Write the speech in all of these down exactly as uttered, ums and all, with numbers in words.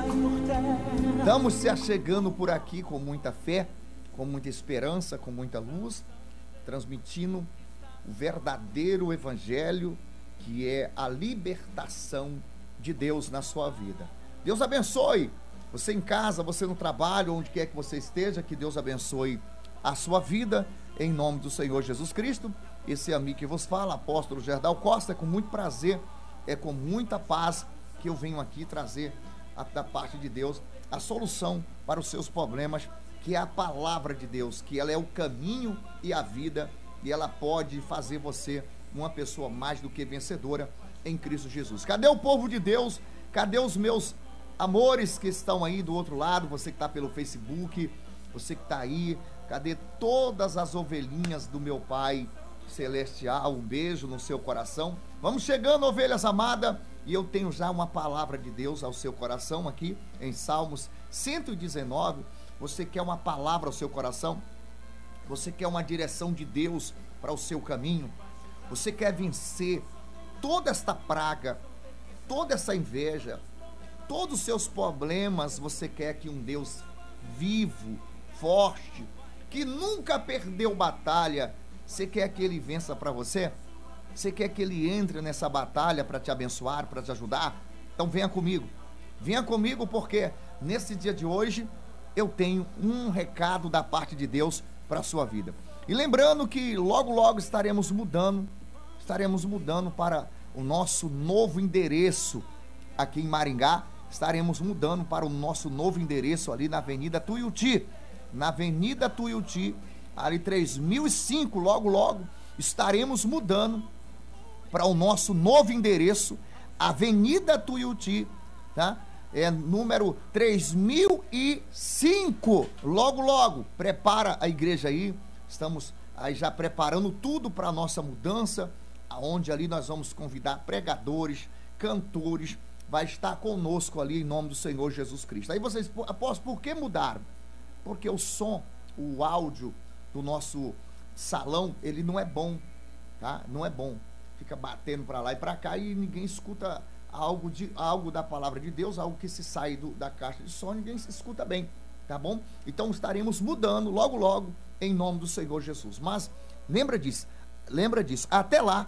Estamos se achegando por aqui com muita fé, com muita esperança, com muita luz, transmitindo o verdadeiro evangelho, que é a libertação de Deus na sua vida. Deus abençoe você em casa, você no trabalho, onde quer que você esteja, que Deus abençoe a sua vida, em nome do Senhor Jesus Cristo. Esse é amigo que vos fala, apóstolo Gerdau Costa. É com muito prazer, é com muita paz que eu venho aqui trazer a, da parte de Deus a solução para os seus problemas, que é a palavra de Deus, que ela é o caminho e a vida, e ela pode fazer você uma pessoa mais do que vencedora em Cristo Jesus. Cadê o povo de Deus? Cadê os meus amores que estão aí do outro lado? Você que está pelo Facebook, você que está aí, cadê todas as ovelhinhas do meu Pai Celestial? Um beijo no seu coração. Vamos chegando, ovelhas amadas, e eu tenho já uma palavra de Deus ao seu coração aqui em Salmos cento e dezenove. Você quer uma palavra ao seu coração? Você quer uma direção de Deus para o seu caminho? Você quer vencer toda esta praga, toda essa inveja, todos os seus problemas? Você quer que um Deus vivo, forte, que nunca perdeu batalha, você quer que ele vença para você? Você quer que ele entre nessa batalha para te abençoar, para te ajudar? Então venha comigo, venha comigo, porque nesse dia de hoje eu tenho um recado da parte de Deus para a sua vida. E lembrando que logo logo estaremos mudando, estaremos mudando para o nosso novo endereço aqui em Maringá. Estaremos mudando para o nosso novo endereço ali na Avenida Tuiuti, na Avenida Tuiuti, ali três mil e cinco. Logo logo estaremos mudando para o nosso novo endereço, Avenida Tuiuti, tá? É número três mil e cinco. Logo logo, prepara a igreja aí. Estamos aí já preparando tudo para a nossa mudança, aonde ali nós vamos convidar pregadores, cantores, vai estar conosco ali em nome do Senhor Jesus Cristo. Aí vocês, apóstolo, por que mudaram? Porque o som, o áudio do nosso salão, ele não é bom, tá? Não é bom. Fica batendo para lá e para cá e ninguém escuta algo, de, algo da palavra de Deus, algo que se sai do, da caixa de som, ninguém se escuta bem, tá bom? Então estaremos mudando logo logo em nome do Senhor Jesus. Mas lembra disso, lembra disso, até lá,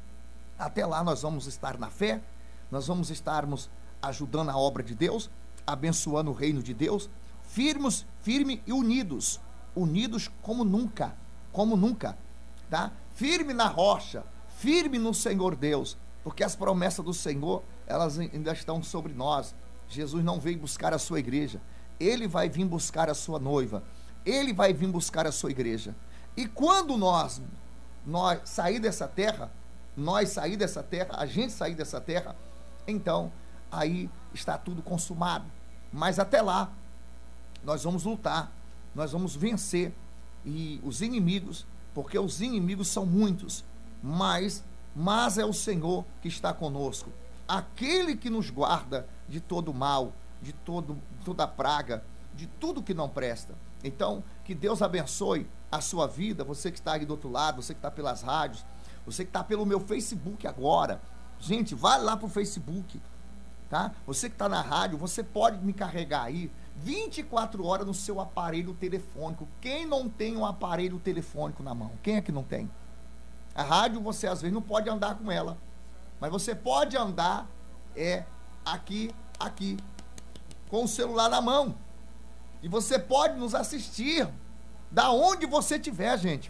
até lá nós vamos estar na fé, nós vamos estarmos ajudando a obra de Deus, abençoando o reino de Deus, firmes, firme e unidos, unidos como nunca, como nunca, tá? Firme na rocha, firme no Senhor Deus, porque as promessas do Senhor, elas ainda estão sobre nós. Jesus não veio buscar a sua igreja, ele vai vir buscar a sua noiva, ele vai vir buscar a sua igreja. E quando nós, nós sair dessa terra, nós sair dessa terra, a gente sair dessa terra, então aí está tudo consumado. Mas até lá, nós vamos lutar, nós vamos vencer e os inimigos, porque os inimigos são muitos, mas, mas é o Senhor que está conosco, aquele que nos guarda de todo mal, de todo, toda praga, de tudo que não presta. Então, que Deus abençoe a sua vida, você que está aí do outro lado, você que está pelas rádios, você que está pelo meu Facebook agora. Gente, vai lá para o Facebook, tá? Você que está na rádio, você pode me carregar aí vinte e quatro horas no seu aparelho telefônico. Quem não tem um aparelho telefônico na mão? Quem é que não tem? A rádio você às vezes não pode andar com ela, mas você pode andar é aqui, aqui, com o celular na mão. E você pode nos assistir da onde você estiver, gente.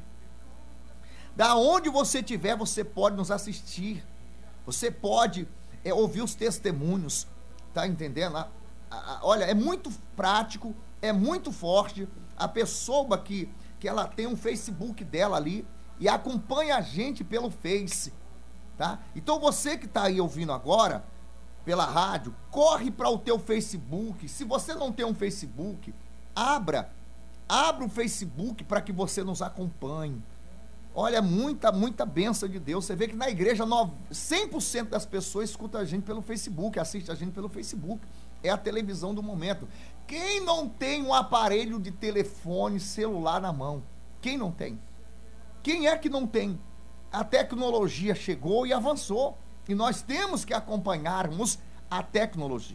Da onde você estiver, você pode nos assistir. Você pode é, ouvir os testemunhos, tá entendendo? A, a, a, olha, é muito prático, é muito forte. A pessoa que, que ela tem um Facebook dela ali e acompanha a gente pelo Face, tá? Então você que está aí ouvindo agora pela rádio, corre para o teu Facebook. Se você não tem um Facebook, abra, abra o Facebook para que você nos acompanhe. Olha, muita, muita bênção de Deus. Você vê que na igreja cem por cento das pessoas escutam a gente pelo Facebook, assiste a gente pelo Facebook. É a televisão do momento. Quem não tem um aparelho de telefone celular na mão? Quem não tem? Quem é que não tem? A tecnologia chegou e avançou, e nós temos que acompanharmos a tecnologia.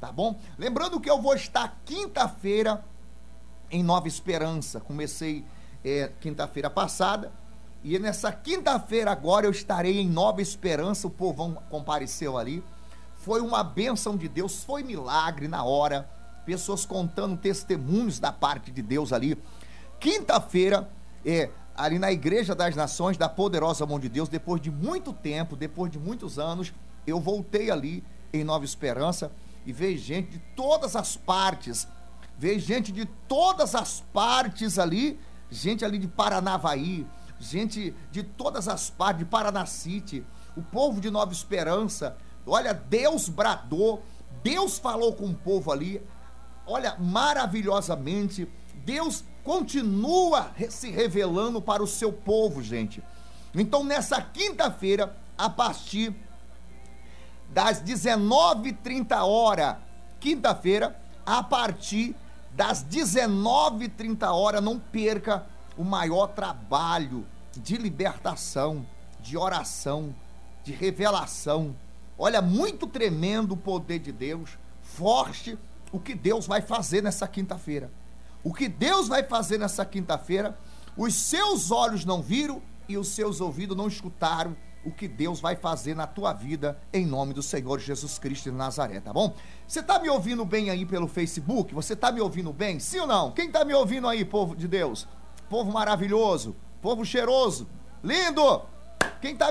tá bom? Lembrando que eu vou estar quinta-feira em Nova Esperança. Comecei é, quinta-feira passada, e nessa quinta-feira agora eu estarei em Nova Esperança. O povão compareceu ali, foi uma bênção de Deus, foi milagre na hora, pessoas contando testemunhos da parte de Deus ali. Quinta-feira, é, ali na Igreja das Nações, da Poderosa Mão de Deus, depois de muito tempo, depois de muitos anos, eu voltei ali em Nova Esperança e vejo gente de todas as partes, vejo gente de todas as partes ali, gente ali de Paranavaí, gente de todas as partes, de Paranacite, o povo de Nova Esperança. Olha, Deus bradou, Deus falou com o povo ali, olha, maravilhosamente, Deus continua se revelando para o seu povo, gente. Então, nessa quinta-feira, a partir das dezenove e trinta horas, quinta-feira, a partir das dezenove e trinta horas, não perca o maior trabalho de libertação, de oração, de revelação. Olha, muito tremendo o poder de Deus, forte o que Deus vai fazer nessa quinta-feira. O que Deus vai fazer nessa quinta-feira, os seus olhos não viram e os seus ouvidos não escutaram o que Deus vai fazer na tua vida, em nome do Senhor Jesus Cristo de Nazaré, tá bom? Você tá me ouvindo bem aí pelo Facebook? Você tá me ouvindo bem? Sim ou não? Quem tá me ouvindo aí, povo de Deus? Povo maravilhoso, povo cheiroso, lindo! Quem tá